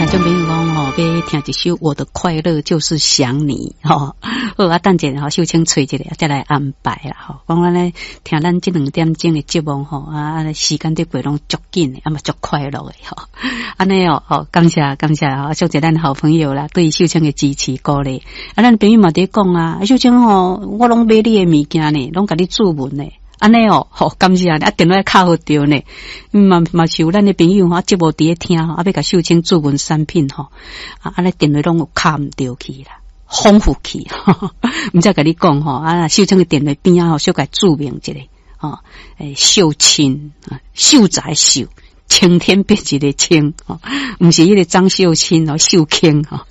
种朋友讲吼，要听一首《我的快乐就是想你》吼，好啊，等者吼，秀清吹一个，再来安排啦吼。讲咱咧听咱这2点钟的节目吼，啊，时间对过拢足紧的，啊嘛足快乐的吼。安尼哦，好，感谢吼，谢谢咱好朋友啦，对秀清的支持鼓励。啊，咱朋友嘛在讲啊，秀清吼，我拢买你的物件呢，拢甲你注文呢。安尼哦，好感谢啊！电话卡好掉呢，嘛是有咱的朋友吼，节目伫咧听吼，要甲秀清注文产品吼，安尼电话拢有卡唔掉去啦，丰富去，毋知甲你讲吼，秀清的电话边啊吼，小甲注明一个吼，秀清秀才秀，青天变一个青吼，毋是迄个张秀清吼，秀清吼，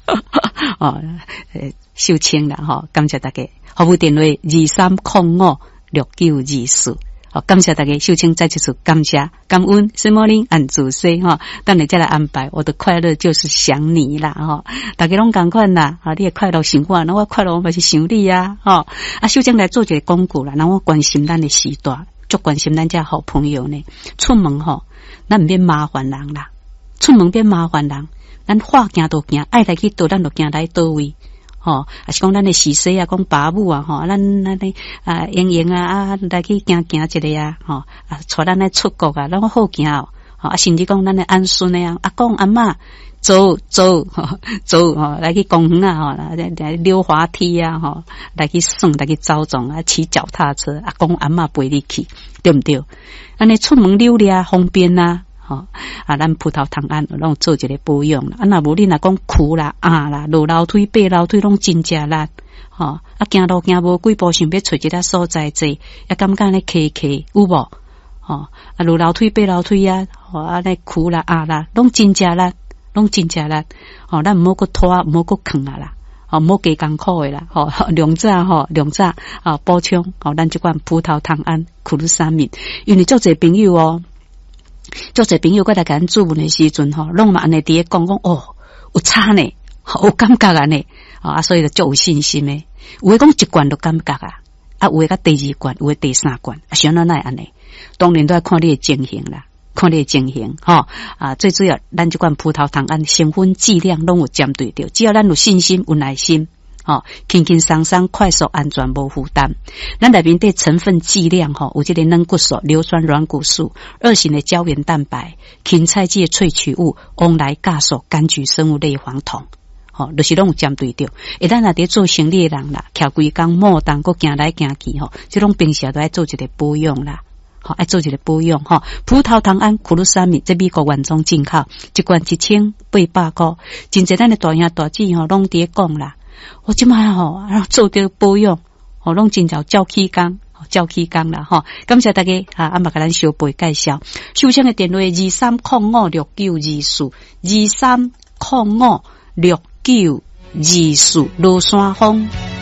秀清啦吼，感谢大家，服务电话23056924，好，感谢大家，秀清再次感谢，感恩什么呢？按主 C 哈，等你再来安排，我的快乐就是想你啦哈，大家拢同款啦，你的快乐想我，那我快乐我嘛是想你呀，哈，秀清来做一个广告啦，那我关心咱的时代，足关心咱这好朋友呢，出门吼，咱唔免麻烦人啦，出门变麻烦人，咱话行都行，爱来去倒，咱就行来倒位。吼，啊是讲咱的喜事啊，讲爸母啊，吼，咱的英啊，来去行一个啊，吼，带咱来出国啊，咱好行哦，啊甚至讲咱的安孙的啊，阿公阿嬷走，来去公园啊，吼，来溜滑梯啊，吼，来去耍，来去走总啊，骑脚踏车，阿公阿嬷陪你去，对不对？安尼出门溜达方便啊。咱葡萄糖胺拢做一个保养啦，若无你若讲苦啦、啦、落楼梯、爬楼梯拢真正力，行路行无几步，想要找一个所在坐，也感觉咧咳有无？落楼梯、爬楼梯啊，咧苦啦、啦，拢真正力，咱唔好搁拖，唔好搁扛啊啦。唔好加艰苦的啦，量早补充，咱这款葡萄糖胺苦鲁沙米，因为做这朋友哦。做者朋友过来甲咱注文的时阵吼，拢嘛安尼伫咧讲有差呢，有感觉啊呢，所以就足有信心的。有诶讲1罐就感觉啊，有诶甲第2罐，有诶第3罐，想到奈安尼，当然都要看你的情形啦，最主要咱这款葡萄糖胺成分剂量拢有针对着，只要咱有信心、有耐心。轻轻松松、快速、安全、无负担。咱内面的成分剂量有这个软骨素、硫酸软骨素、2型的胶原蛋白、芹菜剂的萃取物、翁来酵素、柑橘生物类黄酮，就是拢有针对着。咱若伫做生理的人啦，徛规工莫当搁行来行去这种平时都爱做一个保养啦。爱做一个保养葡萄糖胺苦鲁沙米这美国原装进口，1罐1800块，真侪咱的大兄大姐拢伫咧讲啦。我即摆做着保养，拢真正照起工啦感谢大家嘛甲咱小辈介绍，秀清的电话23056924，23056924，罗山峰。